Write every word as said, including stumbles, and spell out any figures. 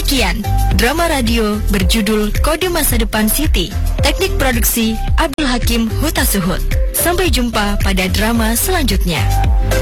Sekian, drama radio berjudul Kode Masa Depan Siti. Teknik produksi Abdul Hakim Hutasuhud. Sampai jumpa pada drama selanjutnya.